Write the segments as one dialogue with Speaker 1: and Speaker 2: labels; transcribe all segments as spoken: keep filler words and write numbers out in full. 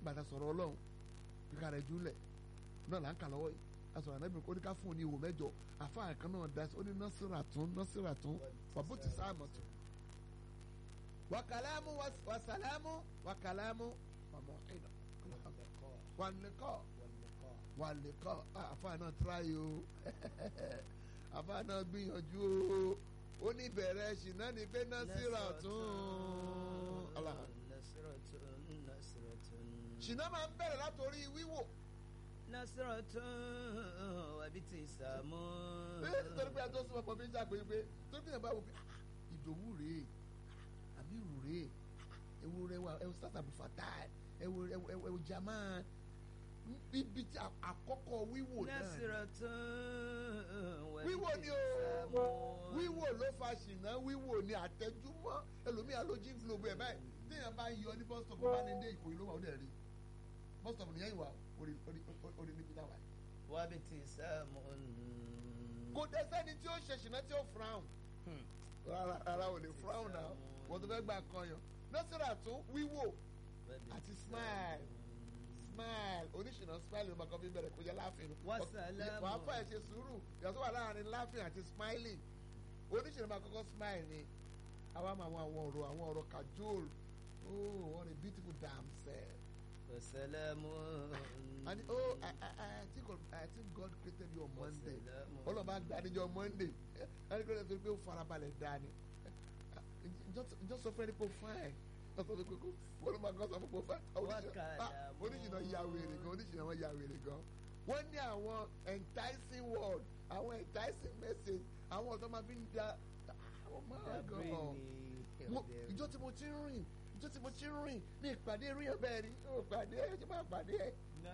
Speaker 1: gbàdá sọ̀rọ̀ ọlọ́run kíkà rẹ̀ júlẹ̀ náà là ń kà lọ́wọ́ yìí asọ̀rọ̀ anábìrin kò ní ká fún un ní ihò mẹ́jọ àfáà kan náà dá sí ó ní nasiratun nasiratun wàbútì sáàmọ̀tò wàkàlámù wàsàlámù wàkàlámù wàmọ̀ọ́kìnà wàlẹ́kọ̀ wàlẹ́kọ̀ àfáà náà tíráyé o àfáà náà gbìyànjú o ó ní bẹ̀rẹ̀ ṣìnà ní pé nasiratun ṣìnà máa ń bẹ̀rẹ̀ látòrí wíwò.
Speaker 2: nasiratun wàbítì sàmú.
Speaker 1: bẹ́ẹ̀ ni torí pé a tó súnmọ́ pọ̀ fi ń ṣàpèjì pé torí pé yẹn bá wò pé ìdòwú rèé àmírù rèé ewu rẹ wa ewu sátàbù fatai ewu ewu jamaa bíbí tí àkọ́kọ́ wíwò náà.
Speaker 2: nasiratun
Speaker 1: wíwò ni o wíwò ló fa ṣìnà wíwò ni àtẹjúmọ́ ẹlòmíà ló jí globe ẹ̀ báyìí téèyàn bá yọ ní bus stop bá ní dé Ìkòyí ló wà ó dẹ̀ rí bus stop nìyẹn ìwà orí níbi táwa yìí.
Speaker 2: wàbítì sàmú.
Speaker 1: kò dé sẹ́ni tí ó ṣe ṣìnà tí ó frown rárá rárá ò lè frown náà wọ́n tó fẹ́ gbà kan yàn nasiratun wíwò àti smile smile oníṣìnà smile ló máa kọ́ fi bẹ̀rẹ̀ kó jẹ́ láàfin
Speaker 2: wàsálàmù
Speaker 1: wàá fà ẹ̀ ṣe sùúrù yàtọ̀ wà láàrin laughing àti smiling oníṣìnà máa kọ́kọ́ smile ni àwa máa wọn àwọn ọ̀rọ̀ àwọn ọ̀rọ̀ cajole oh what a beautiful damsel.
Speaker 2: wàsálàmù.
Speaker 1: and oh I, I, I think I think God created you on Monday ọlọ́ba gbàdéjọ Monday ẹni kò lè fi pé ó farabalẹ̀ dání njọ́ sọ fún ẹni pé ó fine lọ́sọ̀ tó kókó wọ́n ló máa gbọ́ sọ fún pé ó fine oníṣìnà ya wèrè gan oníṣìnà wọn ya wèrè gan wọ́n ní àwọn enticing word àwọn enticing message àwọn ọ̀dọ́ máa fi ń da oh my God ìjọ tí mo ti ń rìn ìjọ tí mo ti ń rìn ní ìpàdé rí ẹ bẹ́ẹ̀ ni ó pàdé ẹ ṣe máa pàdé ẹ.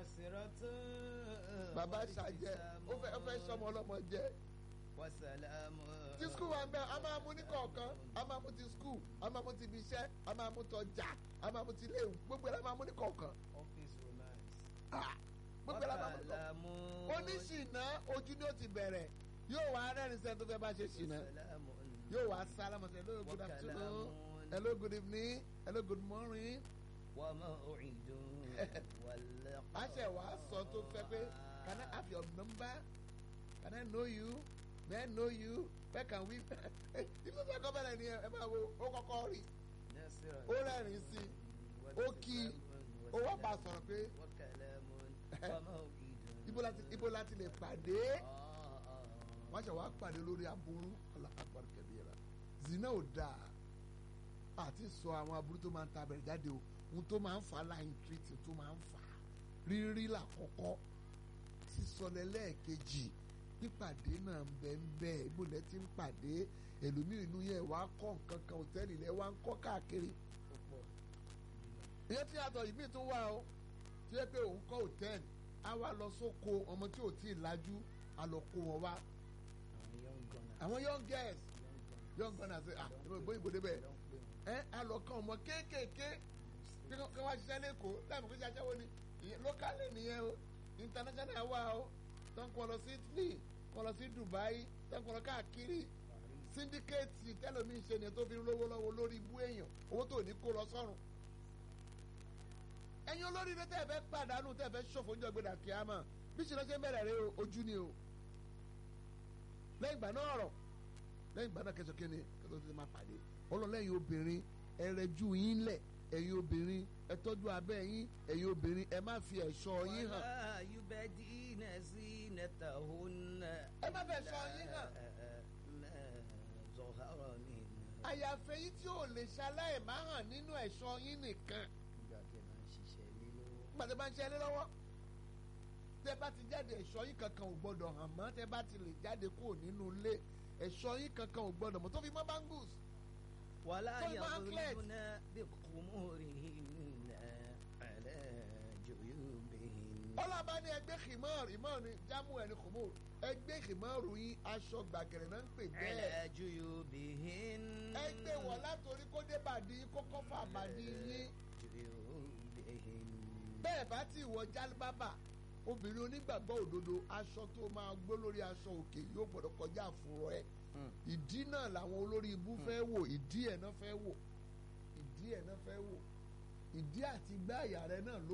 Speaker 2: nasiratun
Speaker 1: bàbá ṣàjẹ ó fẹ́ ó fẹ́ sọmọ ọlọ́mọ jẹ.
Speaker 2: wàsálàmù.
Speaker 1: ti skul wa ń bẹ a máa mú ní kọ̀ọ̀kan a máa mú ti skul a máa mú ti ibi iṣẹ́ a máa mú tọjà a máa mú ti ilé gbogbo ẹ̀ la máa mú ní kọ̀ọ̀kan.
Speaker 2: office romance.
Speaker 1: gbogbo ẹ̀ la máa mú ní kọ̀ọ̀kan. oníṣìnà ojú ni ó ti bẹ̀rẹ̀ yóò wá rẹ́rìn sẹ́ni tó fẹ́ bá ṣe ṣìnà yóò wá sálámù sí hello good afternoon hello good evening hello good morning.
Speaker 2: wà á máa òrìdùn wàlẹ́.
Speaker 1: a ṣe wàá sọ tó fẹ́ pé can I have your number can I know you may I know you where can we. ìlú ìfẹ́ kọ́ bẹ̀rẹ̀ ni ẹ máa wo ó kọ́kọ́ rí ó rẹ́rìn sí ó kí ó wá bá a sọ̀rọ̀ pé ibo láti lè pàdé wọ́n ṣe wàá pàdé lórí aburú alákàgbàrú kẹbíyẹ̀rà zina ò dáa àti sọ àwọn aburú tó máa ń ta abẹ̀rẹ̀ jáde o ohun tó máa ń fa láyìn tírìtì tó máa ń fa rírí làkọ́kọ́ sísọlẹ̀ lẹ́ẹ̀kejì pípàdé náà ń bẹ ń bẹ ìbòlẹ̀ tí ń pàdé ẹlòmíì inú yẹn wàá kọ́ nǹkan kan hòtẹ́ẹ̀lì lẹ́ wàá ń kọ́ káàkiri ìyẹn tí yàtọ̀ yìí mí tún wà o tí yẹ pé òun kọ́ hòtẹ́ẹ̀lì á wá lọ sóko ọmọ tí ò tí ì lajú á lọ kó wọn wá àwọn young girls young gunners ah ìbò ìbò débẹ̀ ẹ á lọ kàn ọmọ kéékèèké kí wọ́n ṣiṣẹ́ lẹ́kọ̀ọ́ láàmú kí ṣiṣẹ́ wọ́n ni lókàlẹ̀ nìyẹn o international wà o tó ń kọ́ lọ sí Italy kọ́ lọ sí Dubai tó ń kọ́ lọ káàkiri syndicate tẹ́lómi ṣe ni tó fi ń lówó lọ́wọ́ lórí ibú èèyàn owó tó ní kó lọ sọ́run ẹ̀yin olórí ilé tẹ́ ẹ fẹ́ pàdánù tẹ́ ẹ fẹ́ ṣòfò ń jọ gbẹdà kíámà bí ṣe lọ ṣe ń bẹ̀rẹ̀ rẹ ojú ni o lẹ́yìn ìgbà náà ọ̀rọ̀ lẹ́yìn ìgbà náà kẹsàn-án kí ni kẹsàn-án ti máa pàdé ọlọ́lẹ́yìn obìnrin ẹrẹ́jú yín lẹ̀ ẹ̀yin obìnrin ẹ tọ́jú abẹ́ yín ẹ̀yin obìnrin ẹ má fi ẹ̀ṣọ́ yín hàn.
Speaker 2: wàlá yubadina zinatahunna.
Speaker 1: ẹ má fi ẹ̀ṣọ́ yín hàn.
Speaker 2: zọhárọ mi.
Speaker 1: àyàfẹ́ yín tí ò lè ṣaláì má hàn nínú ẹ̀ṣọ́ yín nìkan.
Speaker 2: nígbà tí
Speaker 1: nígbà tí
Speaker 2: a máa ń ṣiṣẹ́ lé lọ́wọ́.
Speaker 1: bá ń ṣe ẹlẹ́ lọ́wọ́ tẹ́ bá ti jáde ẹ̀ṣọ́ yín kankan ò gbọ́dọ̀ hàn mọ́ tẹ́ bá ti lè jáde kúrò nínú ilé ẹ̀ṣọ́ yín kankan ò gbọ́dọ̀ mọ́ tó fi mọ́ bangles.
Speaker 2: wàlá
Speaker 1: tó fi mọ́ anklet.
Speaker 2: yadribna bikhumurihinna ala juyubihin.
Speaker 1: ọlọ́ba ní ẹgbẹ́ khimar ìmọ̀ ni jámù ẹni khumur ẹgbẹ́ khimar yín aṣọ gbàgẹ̀rẹ̀ náà ń pè bẹ́ẹ̀.
Speaker 2: ala juyubihin.
Speaker 1: ẹgbẹ́ wọ̀ látòrí kó dé bàdí kó kọ́fà bàdí yín.
Speaker 2: juyubihin.
Speaker 1: bẹ́ẹ̀ bá ti wọ jálíbábà obìnrin onígbàgbọ́ òdodo aṣọ tó máa gbó lórí aṣọ òkè yóò gbọ́dọ̀ kọjá àfúrọ̀ ẹ̀ ìdí náà làwọn olórí ibú fẹ́ wò ìdí ẹ̀ náà fẹ́ wò ìdí ẹ̀ náà fẹ́ wò ìdí àti gbáàyà rẹ náà ló.